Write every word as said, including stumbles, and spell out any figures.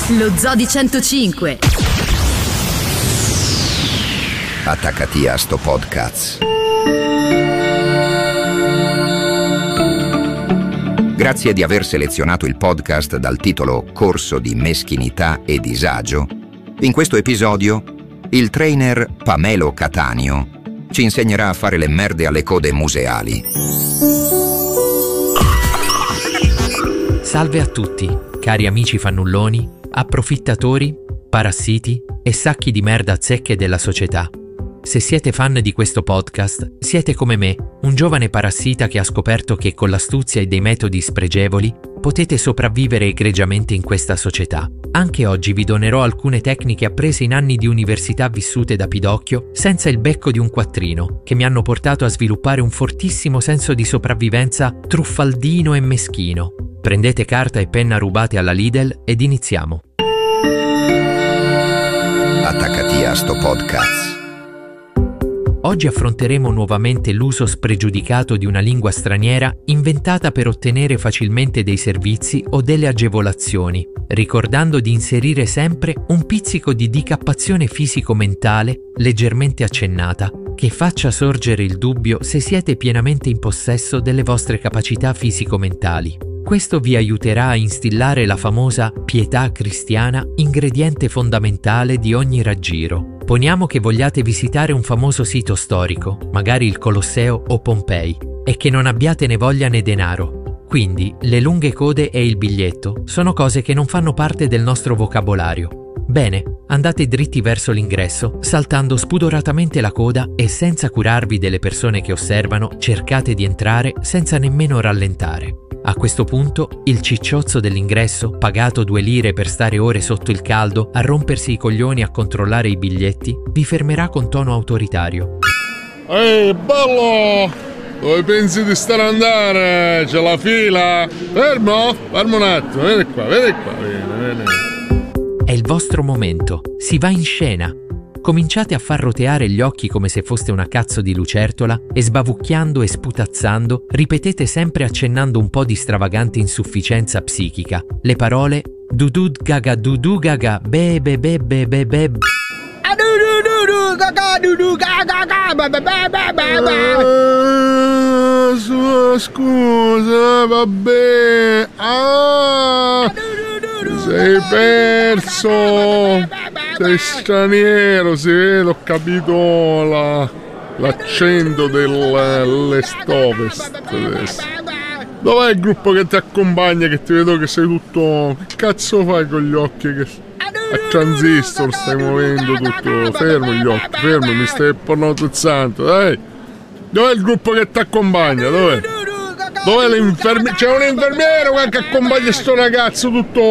Lo Zoo di centocinque. Attaccati a sto podcast. Grazie di aver selezionato il podcast dal titolo Corso di meschinità e disagio. In questo episodio, il trainer Pamelo Cattaneo ci insegnerà a fare le merde alle code museali. Salve a tutti, cari amici fannulloni, approfittatori, parassiti e sacchi di merda a zecche della società. Se siete fan di questo podcast, siete come me, un giovane parassita che ha scoperto che con l'astuzia e dei metodi spregevoli potete sopravvivere egregiamente in questa società. Anche oggi vi donerò alcune tecniche apprese in anni di università vissute da pidocchio senza il becco di un quattrino, che mi hanno portato a sviluppare un fortissimo senso di sopravvivenza truffaldino e meschino. Prendete carta e penna rubate alla Lidl ed iniziamo. Attaccati a sto podcast. Oggi affronteremo nuovamente l'uso spregiudicato di una lingua straniera inventata per ottenere facilmente dei servizi o delle agevolazioni, ricordando di inserire sempre un pizzico di dicappazione fisico-mentale leggermente accennata, che faccia sorgere il dubbio se siete pienamente in possesso delle vostre capacità fisico-mentali. Questo vi aiuterà a instillare la famosa pietà cristiana, ingrediente fondamentale di ogni raggiro. Poniamo che vogliate visitare un famoso sito storico, magari il Colosseo o Pompei, e che non abbiate né voglia né denaro. Quindi le lunghe code e il biglietto sono cose che non fanno parte del nostro vocabolario. Bene, andate dritti verso l'ingresso, saltando spudoratamente la coda e senza curarvi delle persone che osservano, cercate di entrare senza nemmeno rallentare. A questo punto, il cicciozzo dell'ingresso, pagato due lire per stare ore sotto il caldo a rompersi i coglioni a controllare i biglietti, vi fermerà con tono autoritario. Ehi, bello! Dove pensi di stare ad andare? C'è la fila? Fermo? Fermo un attimo, vieni qua, vieni qua, vieni, vieni. È il vostro momento, si va in scena. Cominciate a far roteare gli occhi come se foste una cazzo di lucertola e sbavucchiando e sputazzando ripetete sempre accennando un po' di stravagante insufficienza psichica le parole dudud gaga dudu gaga be be be be be be be. Scusa, vabbè. Ah, sei perso. Sei straniero, sì, ho capito la, l'accento dell'est ovest adesso. Dov'è il gruppo che ti accompagna, che ti vedo che sei tutto... Che cazzo fai con gli occhi che... A transistor stai muovendo tutto... Fermo gli occhi, fermo, mi stai ipnotizzando, dai! Dov'è il gruppo che ti accompagna, dov'è? Dov'è l'infermiere? C'è un infermiere che accompagna sto ragazzo tutto